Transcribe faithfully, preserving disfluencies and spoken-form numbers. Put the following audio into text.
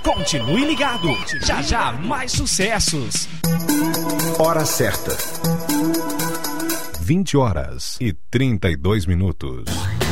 Continue ligado. Já já mais sucessos. Hora certa. vinte horas e trinta e dois minutos.